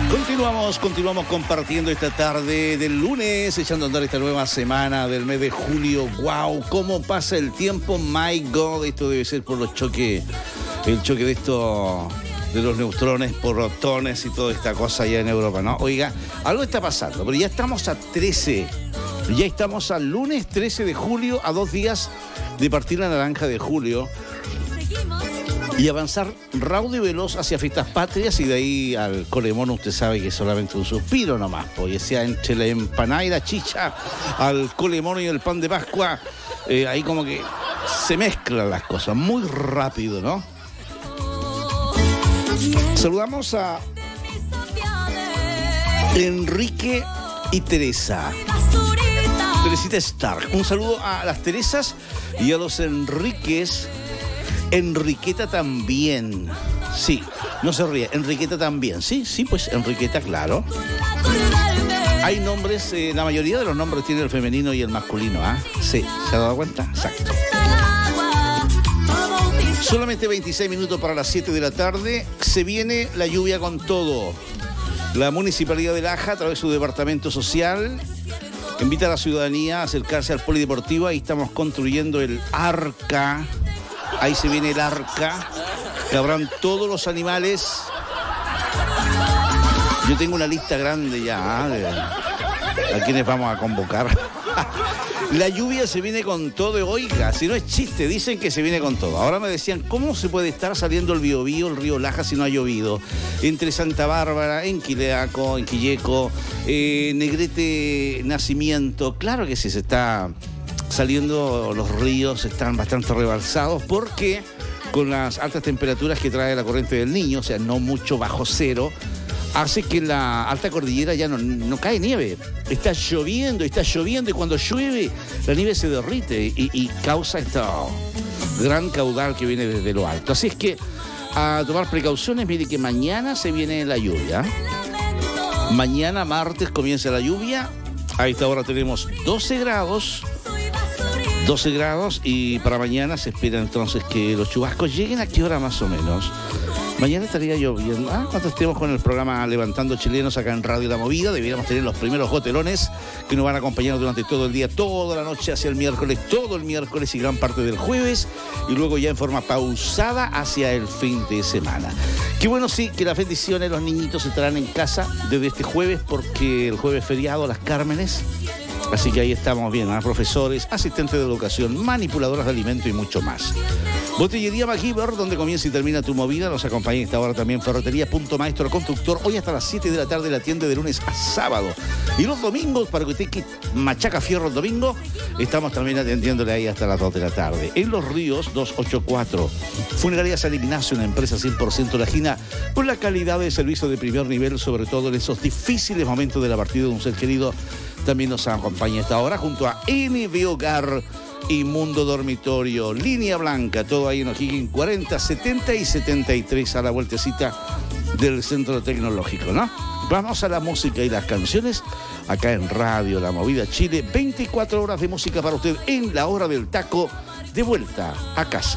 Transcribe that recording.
Continuamos compartiendo esta tarde del lunes, echando a andar esta nueva semana del mes de julio. ¡Wow! ¿Cómo pasa el tiempo? ¡My God! Esto debe ser por el choque de esto, de los neutrones, protones y toda esta cosa allá en Europa, ¿no? Oiga, algo está pasando, pero ya estamos a 13. Ya estamos al lunes 13 de julio, a 2 días de partir la naranja de julio. Y avanzar raudo y veloz hacia fiestas patrias y de ahí al colemono, usted sabe que es solamente un suspiro nomás, pues sea entre la empanada y la chicha, al colemono y el pan de Pascua, ahí como que se mezclan las cosas muy rápido, ¿no? Saludamos a Enrique y Teresa. Teresita Stark. Un saludo a las Teresas y a los Enriques. Enriqueta también. Sí, no se ríe. Enriqueta también. Sí, pues Enriqueta, claro. Hay nombres, la mayoría de los nombres tiene el femenino y el masculino, ¿ah? Sí, ¿se ha dado cuenta? Exacto. Solamente 26 minutos para las 7 de la tarde. Se viene la lluvia con todo. La Municipalidad de Laja, a través de su departamento social, invita a la ciudadanía a acercarse al polideportivo. Ahí estamos construyendo el arca. Ahí se viene el arca, que habrán todos los animales. Yo tengo una lista grande ya, de a quienes vamos a convocar. La lluvia se viene con todo, oiga, si no es chiste, dicen que se viene con todo. Ahora me decían, ¿cómo se puede estar saliendo el Biobío, el río Laja, si no ha llovido? Entre Santa Bárbara, en Quileaco, en Quilleco, Negrete, Nacimiento, claro que sí se está saliendo, los ríos están bastante rebalsados porque con las altas temperaturas que trae la corriente del Niño, o sea, no mucho bajo cero, hace que en la alta cordillera ya no cae nieve. Está lloviendo y cuando llueve la nieve se derrite y causa este gran caudal que viene desde lo alto. Así es que a tomar precauciones. Mire que mañana se viene la lluvia. Mañana martes comienza la lluvia. A esta hora tenemos 12 grados y para mañana se espera entonces que los chubascos lleguen. ¿A qué hora más o menos? Mañana estaría lloviendo. Cuando estemos con el programa Levantando Chilenos acá en Radio La Movida, deberíamos tener los primeros gotelones que nos van a acompañar durante todo el día, toda la noche hacia el miércoles, todo el miércoles y gran parte del jueves, y luego ya en forma pausada hacia el fin de semana. Qué bueno, sí, que las bendiciones, los niñitos estarán en casa desde este jueves, porque el jueves feriado, las Cármenes. Así que ahí estamos bien, profesores, asistentes de educación, manipuladoras de alimento y mucho más. Botillería MacGyver, donde comienza y termina tu movida. Nos acompaña esta hora también Ferretería Punto Maestro Constructor. Hoy hasta las 7 de la tarde la tienda de lunes a sábado. Y los domingos, para que usted que machaca fierro el domingo, estamos también atendiéndole ahí hasta las 2 de la tarde. En Los Ríos, 284. Funeraria San Ignacio, una empresa 100% lajina, con la calidad de servicio de primer nivel, sobre todo en esos difíciles momentos de la partida de un ser querido. También nos acompaña esta hora junto a NB Hogar y Mundo Dormitorio, Línea Blanca, todo ahí en O'Higgins 40, 70 y 73 a la vueltecita del Centro Tecnológico, ¿no? Vamos a la música y las canciones acá en Radio La Movida Chile. 24 horas de música para usted en la hora del taco, de vuelta a casa.